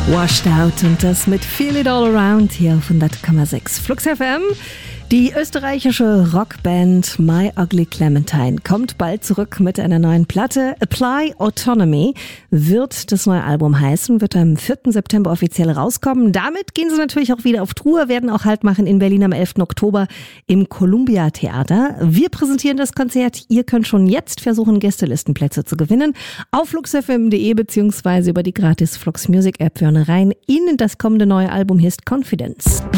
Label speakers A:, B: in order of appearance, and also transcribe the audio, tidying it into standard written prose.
A: Washed Out und das mit Feel It All Around hier auf 100,6 Flux FM. Die österreichische Rockband My Ugly Clementine kommt bald zurück mit einer neuen Platte. Apply Autonomy wird das neue Album heißen, wird am 4. September offiziell rauskommen. Damit gehen sie natürlich auch wieder auf Tour, werden auch Halt machen in Berlin am 11. Oktober im Columbia Theater. Wir präsentieren das Konzert. Ihr könnt schon jetzt versuchen, Gästelistenplätze zu gewinnen. Auf fluxfm.de bzw. über die gratis Flux Music App. Wir hören rein in das kommende neue Album. Hier ist Confidence.